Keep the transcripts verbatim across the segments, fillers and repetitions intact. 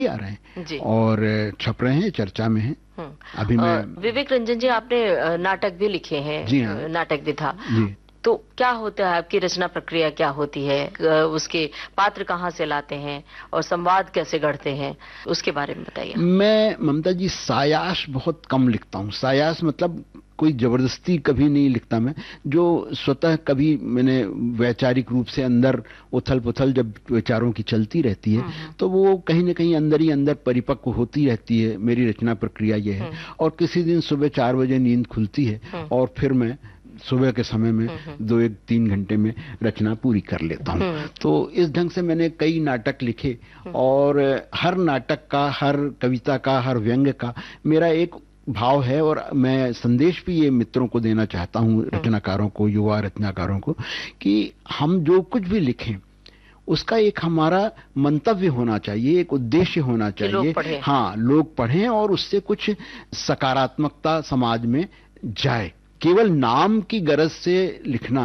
आ रहे हैं और छप रहे हैं, चर्चा में हैं। अभी मैं विवेक रंजन जी, आपने नाटक भी लिखे हैं। जी हाँ, नाटक भी था जी। तो क्या होता है, आपकी रचना प्रक्रिया क्या होती है, उसके पात्र कहाँ से लाते हैं और संवाद कैसे गढ़ते हैं, उसके बारे में बताइए। मैं ममता जी सायास बहुत कम लिखता हूँ। सायास मतलब कोई जबरदस्ती कभी नहीं लिखता मैं, जो स्वतः कभी मैंने वैचारिक रूप से अंदर उथल पुथल जब विचारों की चलती रहती है तो वो कहीं ना कहीं अंदर ही अंदर परिपक्व होती रहती है। मेरी रचना प्रक्रिया ये है। और किसी दिन सुबह चार बजे नींद खुलती है और फिर मैं सुबह के समय में दो एक तीन घंटे में रचना पूरी कर लेता हूँ। तो इस ढंग से मैंने कई नाटक लिखे और हर नाटक का, हर कविता का, हर व्यंग्य का मेरा एक भाव है और मैं संदेश भी ये मित्रों को देना चाहता हूँ, रचनाकारों को, युवा रचनाकारों को, कि हम जो कुछ भी लिखें उसका एक हमारा मंतव्य होना चाहिए, एक उद्देश्य होना चाहिए। हाँ, लोग पढ़ें और उससे कुछ सकारात्मकता समाज में जाए। केवल नाम की गरज से लिखना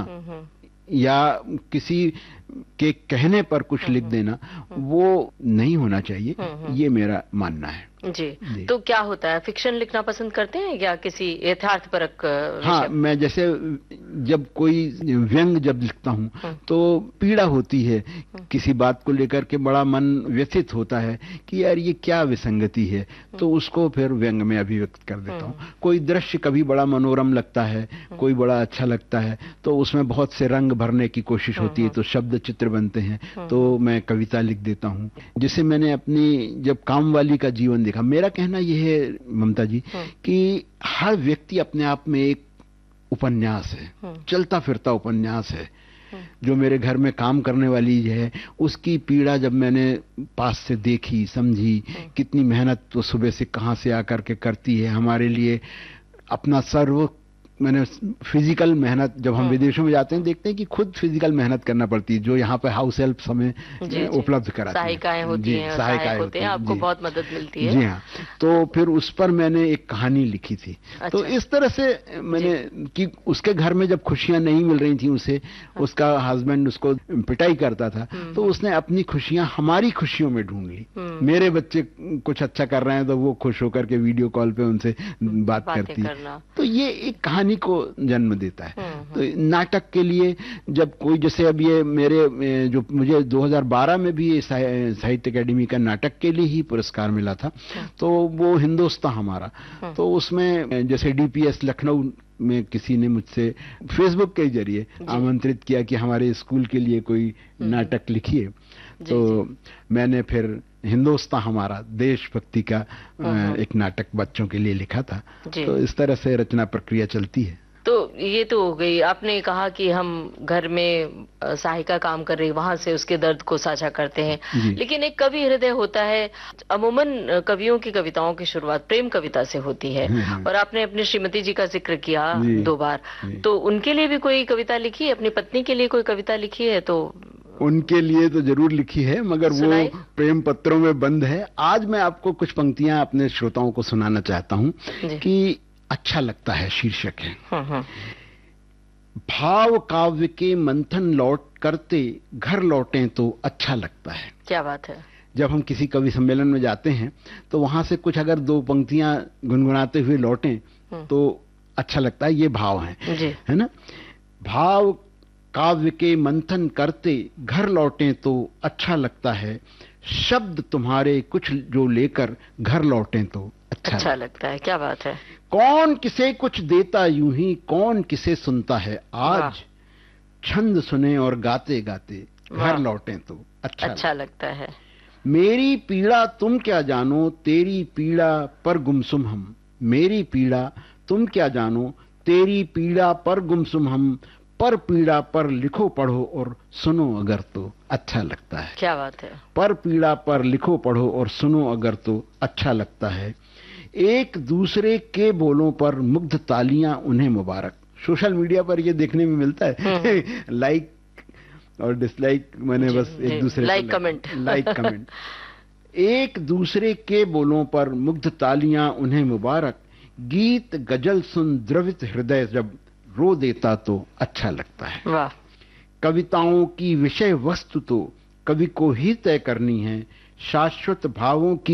या किसी के कहने पर कुछ लिख देना वो नहीं होना चाहिए, ये मेरा मानना है। जी, जी। तो क्या होता है, फिक्शन लिखना पसंद करते हैं या किसी यथार्थपरक? हाँ, मैं जैसे जब कोई व्यंग जब लिखता हूँ तो पीड़ा होती है, किसी बात को लेकर के बड़ा मन व्यथित होता है कि यार ये क्या विसंगति है, तो उसको फिर व्यंग में अभिव्यक्त कर देता हूँ। कोई दृश्य कभी बड़ा मनोरम लगता है, कोई बड़ा अच्छा लगता है, तो उसमें बहुत से रंग भरने की कोशिश होती है, तो शब्द चित्र बनते हैं, तो मैं कविता लिख देता हूँ। जिसे मैंने अपनी जब कामवाली का जीवन देखा, मेरा कहना यह है ममता जी कि हर व्यक्ति अपने आप में एक उपन्यास है, चलता फिरता उपन्यास है। जो मेरे घर में काम करने वाली है, उसकी पीड़ा जब मैंने पास से देखी, समझी, कितनी मेहनत वो सुबह से कहां से आकर के करती है हमारे लिए, अपना सर्व मैंने फिजिकल मेहनत, जब हम विदेशों में जाते हैं देखते हैं कि खुद फिजिकल मेहनत करना पड़ती है, जो यहाँ पे हाउस हेल्प हमें उपलब्ध कराती है, सहायिकाएं होती हैं, सहायक होते हैं, आपको बहुत मदद मिलती है। जी हाँ, तो फिर उस पर मैंने एक कहानी लिखी थी। अच्छा। तो इस तरह से मैंने कि उसके घर में जब खुशियां नहीं मिल रही थी उसे, उसका हस्बैंड उसको पिटाई करता था, तो उसने अपनी खुशियां हमारी खुशियों में ढूंढ ली। मेरे बच्चे कुछ अच्छा कर रहे हैं तो वो खुश होकर के वीडियो कॉल पे उनसे बात करती है, तो ये एक कहानी को जन्म देता है। तो नाटक के लिए जब कोई, जैसे अब ये मेरे जो मुझे दो हज़ार बारह में भी साहित्य अकेडमी का नाटक के लिए ही पुरस्कार मिला था, तो वो हिंदुस्तान हमारा, तो उसमें जैसे डीपीएस लखनऊ में किसी ने मुझसे फेसबुक के जरिए आमंत्रित किया कि हमारे स्कूल के लिए कोई नाटक लिखिए, तो मैंने फिर हिंदुस्तान हमारा देशभक्ति का एक नाटक बच्चों के लिए लिखा था। तो इस तरह से रचना प्रक्रिया चलती है। तो ये तो हो गई, आपने कहा कि हम घर में सहायिका काम कर रही, वहां से उसके दर्द को साझा करते हैं, लेकिन एक कवि हृदय होता है। अमूमन कवियों की कविताओं की शुरुआत प्रेम कविता से होती है, और आपने अपनी श्रीमती जी का जिक्र किया दो बार, तो उनके लिए भी कोई कविता लिखी, अपनी पत्नी के लिए कोई कविता लिखी है? तो उनके लिए तो जरूर लिखी है, मगर वो प्रेम पत्रों में बंद है। आज मैं आपको कुछ पंक्तियां अपने श्रोताओं को सुनाना चाहता हूं कि अच्छा लगता है शीर्षक है। हाँ हाँ। भाव काव्य के मंथन लौट करते घर लौटें तो अच्छा लगता है। क्या बात है। जब हम किसी कवि सम्मेलन में जाते हैं तो वहां से कुछ अगर दो पंक्तियां गुनगुनाते हुए लौटें तो अच्छा लगता है, ये भाव है, है ना। भाव काव्य के मंथन करते घर लौटें तो अच्छा लगता है, शब्द तुम्हारे कुछ जो लेकर घर लौटें तो अच्छा, अच्छा लगता है। क्या बात है। कौन किसे कुछ देता यूं ही कौन किसे सुनता है आज, छंद सुने और गाते गाते घर लौटें तो अच्छा, अच्छा लगता है। मेरी पीड़ा तुम क्या जानो तेरी पीड़ा पर गुमसुम हम, मेरी पीड़ा तुम क्या जानो तेरी पीड़ा पर गुमसुम हम, पर पीड़ा पर लिखो पढ़ो और सुनो अगर तो अच्छा लगता है। क्या बात है। पर पीड़ा पर लिखो पढ़ो और सुनो अगर तो अच्छा लगता है, एक दूसरे के बोलों पर मुग्ध तालियां उन्हें मुबारक। सोशल मीडिया पर ये देखने में मिलता है लाइक और डिसलाइक, मैंने बस एक दूसरे लाइक कमेंट लाइक कमेंट एक दूसरे के बोलों पर मुग्ध तालियां उन्हें मुबारक, गीत गजल सुन द्रवित हृदय जब रो देता तो अच्छा लगता है। वाह। कविताओं की विषय वस्तु तो कवि को ही तय करनी है, शाश्वत भावों की